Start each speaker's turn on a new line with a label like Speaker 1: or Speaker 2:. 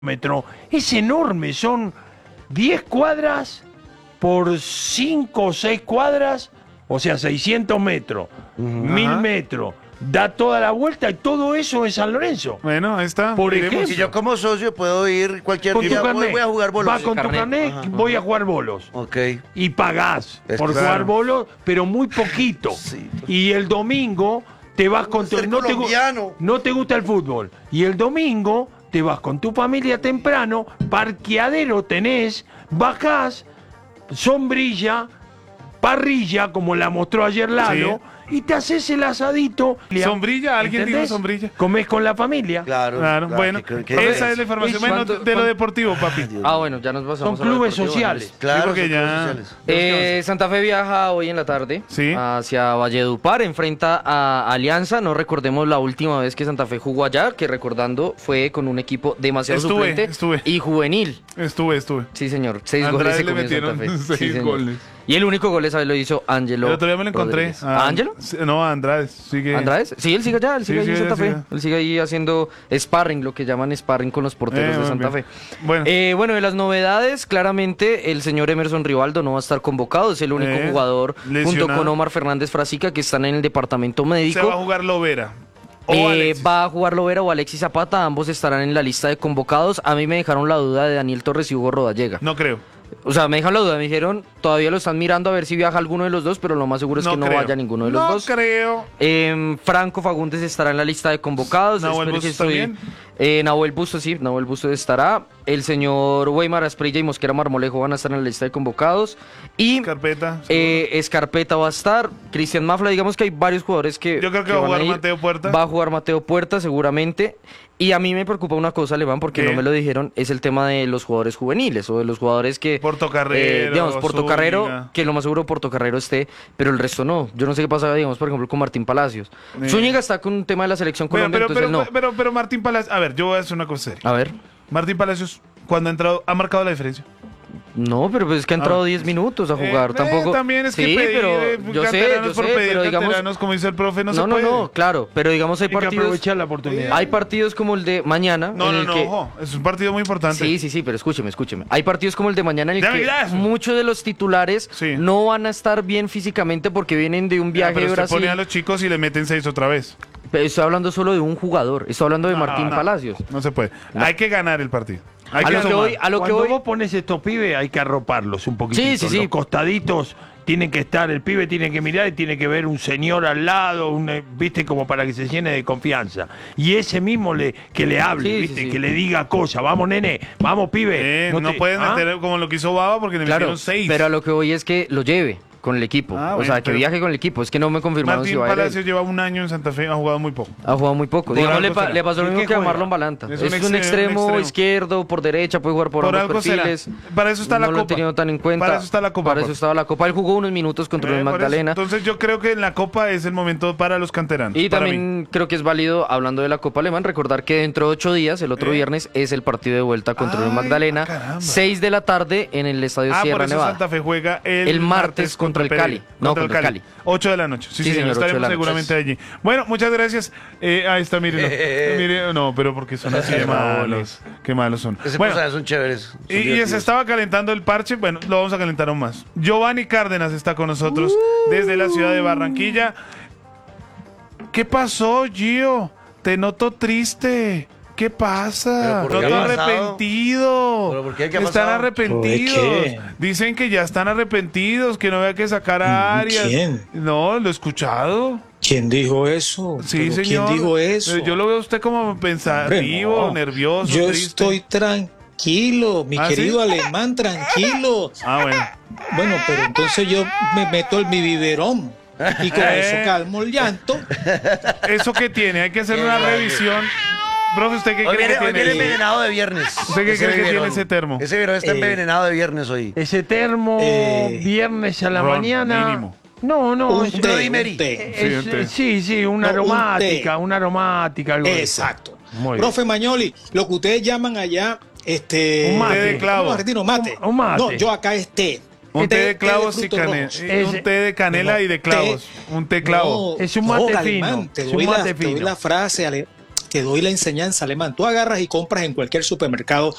Speaker 1: metro, es enorme, son 10 cuadras por 5 o 6 cuadras, o sea, 600 metros, 1000 metros, da toda la vuelta y todo eso es San Lorenzo.
Speaker 2: Bueno, ahí está.
Speaker 1: Por
Speaker 2: Iremos.
Speaker 1: ejemplo.
Speaker 3: Si yo como socio puedo ir cualquier
Speaker 1: Con tu
Speaker 3: día,
Speaker 1: carnet,
Speaker 3: voy a jugar bolos.
Speaker 1: vas con tu carnet, voy a jugar bolos.
Speaker 3: Ok.
Speaker 1: Y pagás
Speaker 3: Es
Speaker 1: por
Speaker 3: claro.
Speaker 1: jugar bolos, pero muy poquito.
Speaker 3: Sí.
Speaker 1: Y el domingo te vas con tu...
Speaker 3: ser colombiano.
Speaker 1: no te gusta el fútbol. Y el domingo te vas con tu familia temprano, parqueadero tenés, bajás, sombrilla, parrilla, como la mostró ayer Lalo, y te haces el asadito.
Speaker 2: ¿Sombrilla? ¿Alguien dijo
Speaker 1: ¿Entendés?
Speaker 2: sombrilla?
Speaker 1: Comés con la familia.
Speaker 3: Claro.
Speaker 2: Claro, bueno, esa es la información. Bueno, de lo deportivo, papi.
Speaker 4: Bueno, ya nos pasamos
Speaker 1: Son
Speaker 4: a lo
Speaker 1: clubes
Speaker 4: deportivo,
Speaker 1: sociales.
Speaker 3: Claro,
Speaker 2: Sí, porque
Speaker 3: son
Speaker 2: ya-
Speaker 3: cosas sociales.
Speaker 4: Santa Fe viaja hoy en la tarde
Speaker 2: Sí.
Speaker 4: hacia Valledupar, enfrenta a Alianza. No recordemos la última vez que Santa Fe jugó allá, que recordando fue con un equipo demasiado suplente
Speaker 2: estuve.
Speaker 4: y juvenil.
Speaker 2: Estuve.
Speaker 4: Sí, señor. 6
Speaker 2: Andrade
Speaker 4: goles se
Speaker 2: le
Speaker 4: comió
Speaker 2: metieron
Speaker 4: Santa Fe.
Speaker 2: 6
Speaker 4: Sí, señor.
Speaker 2: goles.
Speaker 4: Y el único gol esa vez lo hizo Ángelo.
Speaker 2: El otro día me lo encontré.
Speaker 4: Rodríguez. ¿A Ángelo?
Speaker 2: No, a Andrade. Sigue.
Speaker 4: ¿Andrades? Sí, él sigue allá, él sigue ahí en
Speaker 2: sigue,
Speaker 4: Santa Fe.
Speaker 2: sigue.
Speaker 4: Él sigue ahí haciendo sparring, lo que llaman sparring con los porteros de Santa
Speaker 2: bien.
Speaker 4: Fe.
Speaker 2: Bueno.
Speaker 4: Bueno, de las novedades, claramente el señor Emerson Rivaldo no va a estar convocado, es el único jugador junto
Speaker 2: lesionado.
Speaker 4: con Omar Fernández Frasica que están en el departamento
Speaker 2: Se va a
Speaker 4: médico.
Speaker 2: jugar Lovera. O Alexis.
Speaker 4: Va a jugar Lovera o Alexis Zapata, ambos estarán en la lista de convocados. A mí me dejaron la duda de Daniel Torres y Hugo Rodallega.
Speaker 2: No creo.
Speaker 4: O sea, me dejaron la duda, me dijeron, todavía lo están mirando a ver si viaja alguno de los dos, pero lo más seguro es que no
Speaker 2: creo.
Speaker 4: vaya ninguno de los dos.
Speaker 2: No creo.
Speaker 4: Franco Fagundes estará en la lista de convocados.
Speaker 2: Nahuel
Speaker 4: Espero que
Speaker 2: Bustos también.
Speaker 4: Nahuel Bustos, sí, Nahuel Bustos estará. El señor Weimar Asprilla y Mosquera Marmolejo van a estar en la lista de convocados. Y
Speaker 2: Carpeta.
Speaker 4: Escarpeta va a estar. Cristian Mafla, digamos que hay varios jugadores que.
Speaker 2: Yo creo que va a
Speaker 4: van
Speaker 2: jugar
Speaker 4: ir.
Speaker 2: Mateo Puerta.
Speaker 4: Va a jugar Mateo Puerta, seguramente. Y a mí me preocupa una cosa, Alemán, porque
Speaker 2: ¿Qué?
Speaker 4: no me lo dijeron, es el tema de los jugadores juveniles o de los jugadores que...
Speaker 2: Portocarrero,
Speaker 4: digamos, Portocarrero,
Speaker 2: Zúñiga.
Speaker 4: que lo más seguro Portocarrero esté, pero el resto no. Yo no sé qué pasa, digamos, por ejemplo, con Martín Palacios. Zúñiga está con un tema de la selección Colombia, entonces él no.
Speaker 2: pero Martín Palacios. A ver, yo voy a hacer una cosa seria.
Speaker 4: A ver.
Speaker 2: Martín Palacios, cuando ha entrado, ha marcado la diferencia.
Speaker 4: No, pero pues es que ha entrado 10 minutos a jugar, tampoco...
Speaker 2: También es que
Speaker 4: sí,
Speaker 2: pedir,
Speaker 4: pero yo sé,
Speaker 2: canteranos por pedir
Speaker 4: pero digamos...
Speaker 2: canteranos, como dice el profe, no se
Speaker 4: No,
Speaker 2: puede.
Speaker 4: claro, pero digamos hay
Speaker 1: Hay que
Speaker 4: partidos...
Speaker 1: aprovechar la oportunidad.
Speaker 4: Hay partidos como el de mañana...
Speaker 2: No,
Speaker 4: en el que...
Speaker 2: ojo, es un partido muy importante.
Speaker 4: Sí, pero escúcheme. Hay partidos como el de mañana en el
Speaker 2: Ya,
Speaker 4: que
Speaker 2: mira eso.
Speaker 4: muchos de los titulares
Speaker 2: Sí.
Speaker 4: no van a estar bien físicamente porque vienen de un viaje
Speaker 2: Pero
Speaker 4: de
Speaker 2: usted
Speaker 4: Brasil.
Speaker 2: pone a los chicos y le meten 6 otra vez.
Speaker 4: Pero estoy hablando solo de un jugador, estoy hablando de Martín Palacios.
Speaker 2: No se puede. Hay que ganar el partido. Hay
Speaker 4: A
Speaker 2: que
Speaker 4: lo que
Speaker 2: sumar.
Speaker 4: voy, a lo que
Speaker 1: Cuando
Speaker 4: voy...
Speaker 1: vos pones estos pibes hay que arroparlos un poquitito.
Speaker 4: Sí.
Speaker 1: Los costaditos tienen que estar, el pibe tiene que mirar y tiene que ver un señor al lado, viste, como para que se llene de confianza. Y ese mismo que le hable,
Speaker 4: Sí,
Speaker 1: viste,
Speaker 4: sí.
Speaker 1: que le diga cosas. Vamos, nene, vamos, pibe.
Speaker 2: No pueden meter como lo que hizo Baba porque le
Speaker 4: Claro,
Speaker 2: metieron 6.
Speaker 4: pero a lo que voy es que lo lleve con el equipo.
Speaker 2: Ah,
Speaker 4: o
Speaker 2: bueno,
Speaker 4: sea, que
Speaker 2: pero-
Speaker 4: viaje con el equipo. Es que no me confirmaron si
Speaker 2: Martín
Speaker 4: va a ir él.
Speaker 2: Palacios lleva un año en Santa Fe, ha jugado muy poco.
Speaker 4: Ha jugado muy poco.
Speaker 2: Por
Speaker 4: Digamos,
Speaker 2: algo será.
Speaker 4: le pasó lo
Speaker 1: ¿Y
Speaker 4: mismo
Speaker 1: qué
Speaker 4: que a
Speaker 1: juega?
Speaker 4: Marlon Balanta.
Speaker 2: Es
Speaker 4: Es,
Speaker 2: un
Speaker 4: un
Speaker 2: extremo
Speaker 4: extremo izquierdo, por derecha, puede jugar por ambos
Speaker 2: algo será.
Speaker 4: perfiles.
Speaker 2: Para eso está la
Speaker 4: no lo han
Speaker 2: Copa.
Speaker 4: tenido tan en cuenta.
Speaker 2: Para eso está la Copa,
Speaker 4: Para eso
Speaker 2: papi.
Speaker 4: estaba la Copa. Él jugó unos minutos contra el
Speaker 2: Por eso.
Speaker 4: Magdalena.
Speaker 2: Entonces yo creo que en la Copa es el momento para los canteranos.
Speaker 4: Y
Speaker 2: para mí.
Speaker 4: también creo que es válido, hablando de la Copa Alemán, recordar que dentro de 8 días, el otro viernes, es el partido de vuelta contra el
Speaker 2: Ay,
Speaker 4: Magdalena.
Speaker 2: caramba.
Speaker 4: 6 de la tarde en el Estadio
Speaker 2: por
Speaker 4: Sierra
Speaker 2: eso
Speaker 4: Nevada.
Speaker 2: Santa Fe juega
Speaker 4: El martes contra el Cali. No, contra el Cali.
Speaker 2: 8 de la noche. Sí,
Speaker 4: Sí,
Speaker 2: señor.
Speaker 4: señor, 8 de
Speaker 2: Estaremos
Speaker 4: la noche.
Speaker 2: seguramente allí. Bueno, muchas gracias. Ahí está, mírenlo. Mire, no, pero porque son así de malos. Qué malos son.
Speaker 3: Ese
Speaker 2: Bueno,
Speaker 3: personaje son chéveres. son
Speaker 2: y se
Speaker 3: divertidos.
Speaker 2: estaba calentando el parche. Bueno, lo vamos a calentar aún más. Giovanni Cárdenas está con nosotros desde la ciudad de Barranquilla. ¿Qué pasó, Gio? Te noto triste. ¿Qué pasa?
Speaker 3: ¿Pero por qué
Speaker 2: Noto
Speaker 3: ha pasado?
Speaker 2: arrepentido.
Speaker 3: ¿Pero por qué? ¿Qué ha
Speaker 2: Están
Speaker 3: pasado?
Speaker 2: arrepentidos.
Speaker 5: ¿De qué?
Speaker 2: Dicen que ya están arrepentidos, que no había que sacar a Arias.
Speaker 5: ¿Quién?
Speaker 2: No, lo he escuchado.
Speaker 5: ¿Quién dijo eso?
Speaker 2: Sí,
Speaker 5: ¿Pero
Speaker 2: señor.
Speaker 5: ¿Quién dijo eso?
Speaker 2: Yo lo veo a usted como pensativo,
Speaker 5: Hombre, no.
Speaker 2: nervioso,
Speaker 5: Yo
Speaker 2: triste.
Speaker 5: estoy tranquilo, mi
Speaker 2: ¿Ah,
Speaker 5: querido
Speaker 2: sí?
Speaker 5: alemán, tranquilo.
Speaker 2: Bueno.
Speaker 5: Bueno, pero entonces yo me meto en mi biberón y con eso calmo el llanto.
Speaker 2: ¿Eso qué tiene? Hay que hacer una revisión. Profe, ¿usted qué
Speaker 3: Hoy
Speaker 2: cree
Speaker 3: viene,
Speaker 2: que
Speaker 3: hoy viene
Speaker 2: tiene?
Speaker 3: envenenado de viernes.
Speaker 2: ¿Usted qué
Speaker 3: Ese
Speaker 2: cree que
Speaker 3: biberón.
Speaker 2: tiene ese termo?
Speaker 3: Ese biberón está envenenado de viernes hoy.
Speaker 1: Ese termo viernes a la
Speaker 2: Ron,
Speaker 1: mañana.
Speaker 2: mínimo.
Speaker 1: No,
Speaker 5: Un
Speaker 1: es-
Speaker 5: té,
Speaker 3: Bloody
Speaker 5: un
Speaker 3: Mary.
Speaker 5: té.
Speaker 1: sí, una
Speaker 5: No, un
Speaker 1: aromática,
Speaker 5: té.
Speaker 1: una aromática, algo de eso.
Speaker 5: Exacto.
Speaker 1: Muy bien.
Speaker 5: Profe Mañoli, lo que ustedes llaman allá,
Speaker 1: Un mate.
Speaker 2: Té de clavo.
Speaker 5: ¿cómo, argentino? Mate.
Speaker 1: Un mate.
Speaker 5: No, yo acá es té.
Speaker 2: Un té de clavos y
Speaker 5: frutos
Speaker 2: canela.
Speaker 5: rojos.
Speaker 2: Un té de canela y de clavos. Un té clavo.
Speaker 1: Es un mate
Speaker 5: Alemán,
Speaker 1: fino,
Speaker 5: Te
Speaker 1: es
Speaker 5: doy,
Speaker 1: un mate
Speaker 5: te doy
Speaker 1: fino.
Speaker 5: la frase, te doy la enseñanza alemán. Tú agarras y compras en cualquier supermercado